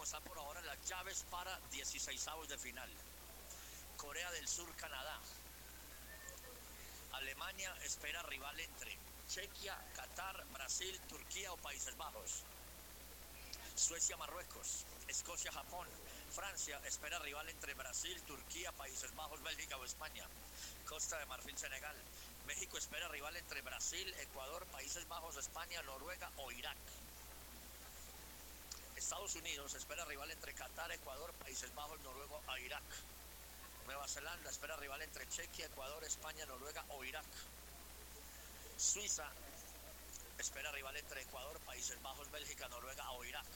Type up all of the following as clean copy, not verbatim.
pasar por ahora las llaves para 16avos de final. Corea del Sur, Canadá. Alemania espera rival entre Chequia, Qatar, Brasil, Turquía o Países Bajos. Suecia, Marruecos. Escocia, Japón. Francia espera rival entre Brasil, Turquía, Países Bajos, Bélgica o España. Costa de Marfil, Senegal. México espera rival entre Brasil, Ecuador, Países Bajos, España, Noruega o Irak. Estados Unidos espera rival entre Qatar, Ecuador, Países Bajos, Noruega o Irak. Nueva Zelanda espera rival entre Chequia, Ecuador, España, Noruega o Irak. Suiza espera rival entre Ecuador, Países Bajos, Bélgica, Noruega o Irak.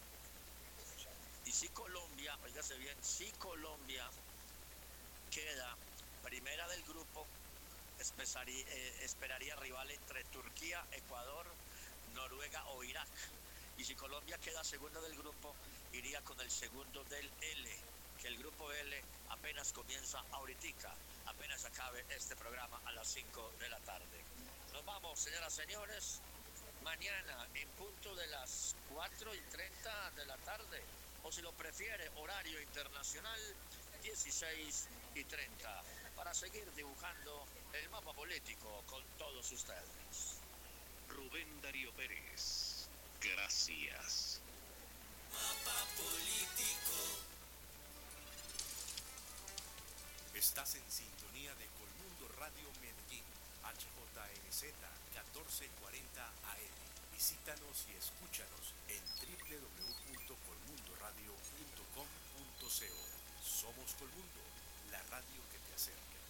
Y si Colombia, oígase bien, si Colombia queda primera del grupo, esperaría rival entre Turquía, Ecuador, Noruega o Irak. Y si Colombia queda segunda del grupo, iría con el segundo del L, que el grupo L apenas comienza ahorita, apenas acabe este programa a las 5 de la tarde. Nos vamos, señoras y señores, mañana en punto de las 4:30 de la tarde, o si lo prefiere, horario internacional, 16:30, para seguir dibujando el mapa político con todos ustedes. Rubén Darío Pérez, gracias. Mapa político. Estás en sintonía de Colmundo Radio Medellín, HJMZ 1440 AM. Visítanos y escúchanos en www.colmundoradio.com.co. Somos Colmundo, la radio que te acerca.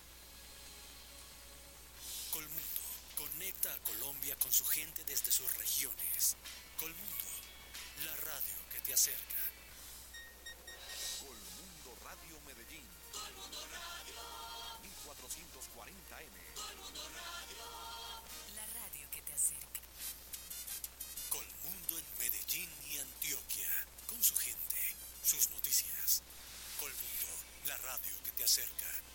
Colmundo conecta a Colombia con su gente desde sus regiones. Colmundo, la radio que te acerca. Colmundo Radio Medellín. Colmundo Radio. 1440 M. Colmundo Radio. La radio que te acerca. Colmundo en Medellín y Antioquia. Con su gente, sus noticias. Colmundo, la radio que te acerca.